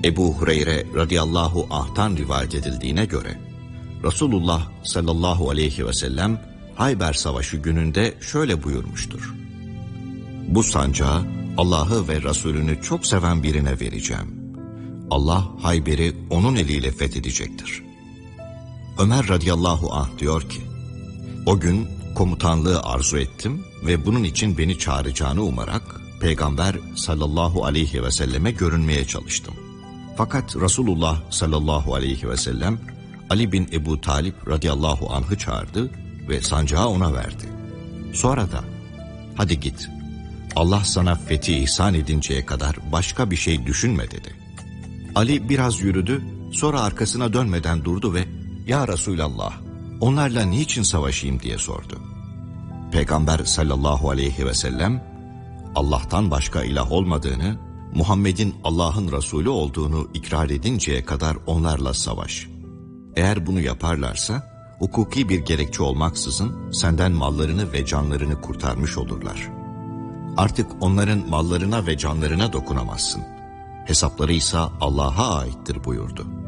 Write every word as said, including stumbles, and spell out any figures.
Ebu Hureyre radıyallahu anh'tan rivayet edildiğine göre Resulullah sallallahu aleyhi ve sellem Hayber Savaşı gününde şöyle buyurmuştur: Bu sancağı Allah'ı ve Resulünü çok seven birine vereceğim. Allah Hayber'i onun eliyle fethedecektir. Ömer radıyallahu anh diyor ki, o gün komutanlığı arzu ettim ve bunun için beni çağıracağını umarak Peygamber sallallahu aleyhi ve selleme görünmeye çalıştım. Fakat Resulullah sallallahu aleyhi ve sellem Ali bin Ebu Talip radıyallahu anh'ı çağırdı ve sancağı ona verdi. Sonra da hadi git, Allah sana fethi ihsan edinceye kadar başka bir şey düşünme dedi. Ali biraz yürüdü, sonra arkasına dönmeden durdu ve ya Resulallah, onlarla niçin savaşayım diye sordu. Peygamber sallallahu aleyhi ve sellem Allah'tan başka ilah olmadığını, Muhammed'in Allah'ın Resulü olduğunu ikrar edinceye kadar onlarla savaş. Eğer bunu yaparlarsa hukuki bir gerekçe olmaksızın senden mallarını ve canlarını kurtarmış olurlar. Artık onların mallarına ve canlarına dokunamazsın. Hesapları ise Allah'a aittir buyurdu.